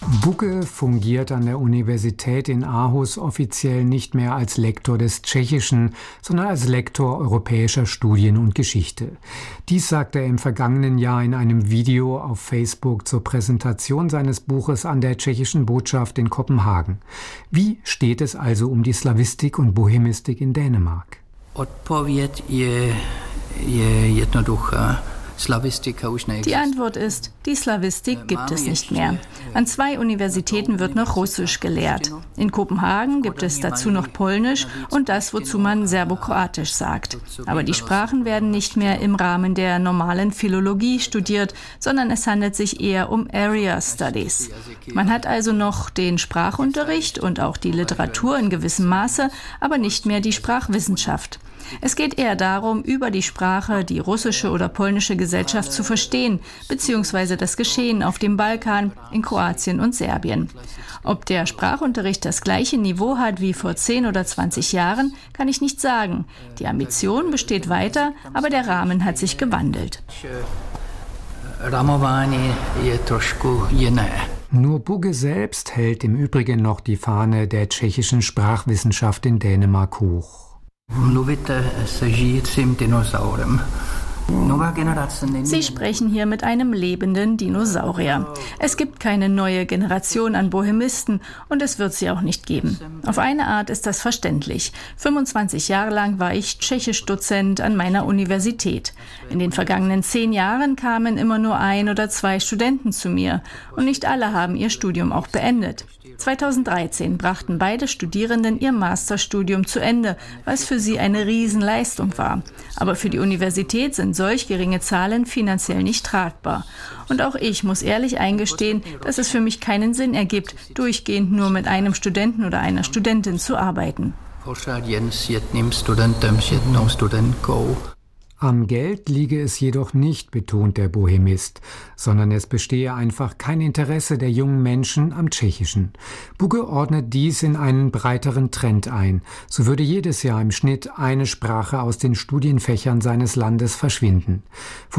Bugge fungiert an der Universität in Aarhus offiziell nicht mehr als Lektor des Tschechischen, sondern als Lektor europäischer Studien und Geschichte. Dies sagte er im vergangenen Jahr in einem Video auf Facebook zur Präsentation seines Buches an der tschechischen Botschaft in Kopenhagen. Wie steht es also um die Slawistik und Bohemistik in Dänemark? Odpověď je jednoduchá. Die Antwort ist, die Slawistik gibt es nicht mehr. An 2 Universitäten wird noch Russisch gelehrt. In Kopenhagen gibt es dazu noch Polnisch und das, wozu man Serbokroatisch sagt. Aber die Sprachen werden nicht mehr im Rahmen der normalen Philologie studiert, sondern es handelt sich eher um Area Studies. Man hat also noch den Sprachunterricht und auch die Literatur in gewissem Maße, aber nicht mehr die Sprachwissenschaft. Es geht eher darum, über die Sprache die russische oder polnische Gesellschaft zu verstehen, beziehungsweise das Geschehen auf dem Balkan, in Kroatien und Serbien. Ob der Sprachunterricht das gleiche Niveau hat wie vor 10 oder 20 Jahren, kann ich nicht sagen. Die Ambition besteht weiter, aber der Rahmen hat sich gewandelt. Nur Bugge selbst hält im Übrigen noch die Fahne der tschechischen Sprachwissenschaft in Dänemark hoch. Sie sprechen hier mit einem lebenden Dinosaurier. Es gibt keine neue Generation an Bohemisten und es wird sie auch nicht geben. Auf eine Art ist das verständlich. 25 Jahre lang war ich Tschechisch-Dozent an meiner Universität. In den vergangenen 10 Jahren kamen immer nur 1 oder 2 Studenten zu mir und nicht alle haben ihr Studium auch beendet. 2013 brachten beide Studierenden ihr Masterstudium zu Ende, was für sie eine Riesenleistung war. Aber für die Universität sind solch geringe Zahlen finanziell nicht tragbar. Und auch ich muss ehrlich eingestehen, dass es für mich keinen Sinn ergibt, durchgehend nur mit einem Studenten oder einer Studentin zu arbeiten. Am Geld liege es jedoch nicht, betont der Bohemist, sondern es bestehe einfach kein Interesse der jungen Menschen am Tschechischen. Bugge ordnet dies in einen breiteren Trend ein. So würde jedes Jahr im Schnitt eine Sprache aus den Studienfächern seines Landes verschwinden.